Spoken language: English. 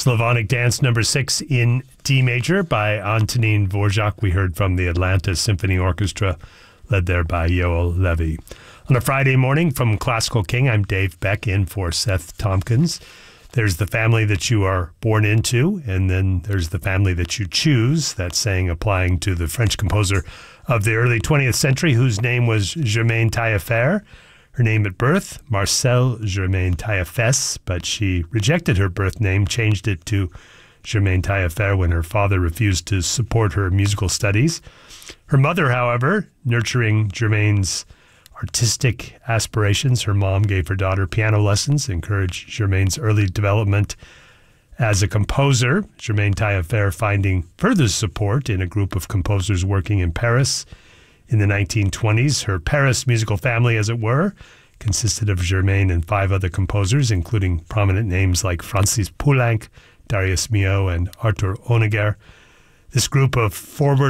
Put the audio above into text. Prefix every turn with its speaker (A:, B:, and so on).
A: Slavonic Dance number 6 in D major by Antonín Dvořák. We heard from the Atlanta Symphony Orchestra, led there by Yoel Levy. On a Friday morning from Classical King, I'm Dave Beck in for Seth Tompkins. There's the family that you are born into, and then there's the family that you choose. That saying applying to the French composer of the early 20th century, whose name was Germaine Taillefer. Her name at birth, Marcelle Germaine Taillefesse, but she rejected her birth name, changed it to Germaine Taillefer when her father refused to support her musical studies. Her mother, however, nurturing Germaine's artistic aspirations, her mom gave her daughter piano lessons, encouraged Germaine's early development as a composer. Germaine Taillefer finding further support in a group of composers working in Paris in the 1920s. Her Paris musical family, as it were, consisted of Germaine and 5 other composers, including prominent names like Francis Poulenc, Darius Milhaud, and Arthur Honegger. This group of forward